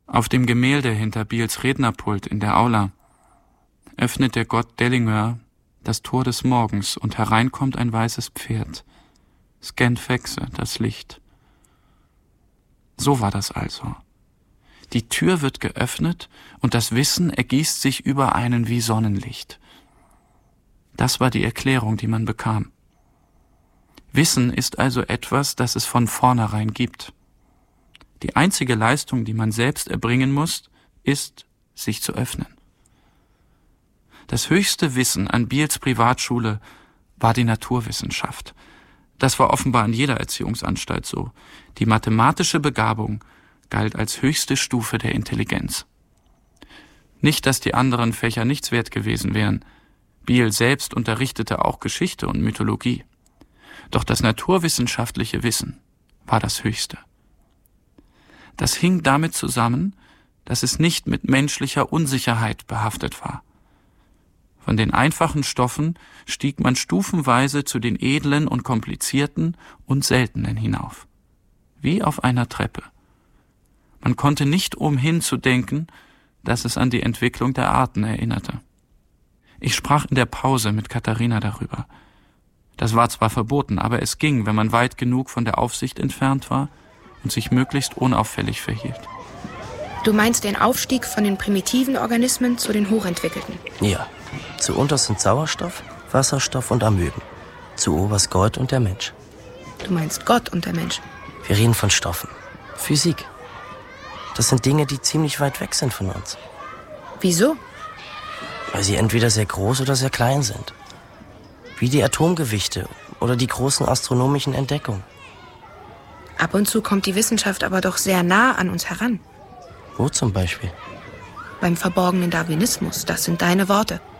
Auf dem Gemälde hinter Biels Rednerpult in der Aula öffnet der Gott Dellingwer das Tor des Morgens und herein kommt ein weißes Pferd. Scannt Fexe, das Licht. So war das also. Die Tür wird geöffnet und das Wissen ergießt sich über einen wie Sonnenlicht. Das war die Erklärung, die man bekam. Wissen ist also etwas, das es von vornherein gibt. Die einzige Leistung, die man selbst erbringen muss, ist, sich zu öffnen. Das höchste Wissen an Biels Privatschule war die Naturwissenschaft. Das war offenbar an jeder Erziehungsanstalt so. Die mathematische Begabung galt als höchste Stufe der Intelligenz. Nicht, dass die anderen Fächer nichts wert gewesen wären. Biel selbst unterrichtete auch Geschichte und Mythologie. Doch das naturwissenschaftliche Wissen war das Höchste. Das hing damit zusammen, dass es nicht mit menschlicher Unsicherheit behaftet war. Von den einfachen Stoffen stieg man stufenweise zu den edlen und komplizierten und seltenen hinauf. Wie auf einer Treppe. Man konnte nicht umhin zu denken, dass es an die Entwicklung der Arten erinnerte. Ich sprach in der Pause mit Katharina darüber. Das war zwar verboten, aber es ging, wenn man weit genug von der Aufsicht entfernt war und sich möglichst unauffällig verhielt. Du meinst den Aufstieg von den primitiven Organismen zu den hochentwickelten? Ja. Zuunterst sind Sauerstoff, Wasserstoff und Amöben. Zuoberst Gott und der Mensch. Du meinst Gott und der Mensch? Wir reden von Stoffen. Physik. Das sind Dinge, die ziemlich weit weg sind von uns. Wieso? Weil sie entweder sehr groß oder sehr klein sind. Wie die Atomgewichte oder die großen astronomischen Entdeckungen. Ab und zu kommt die Wissenschaft aber doch sehr nah an uns heran. Wo zum Beispiel? Beim verborgenen Darwinismus, das sind deine Worte.